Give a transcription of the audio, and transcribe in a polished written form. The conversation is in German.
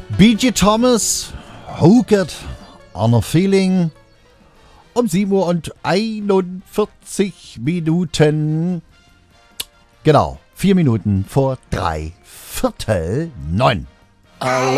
B.G. Thomas, Hooked on a Feeling. Um 7:41 Minuten. Genau, 4 Minuten vor 8:45.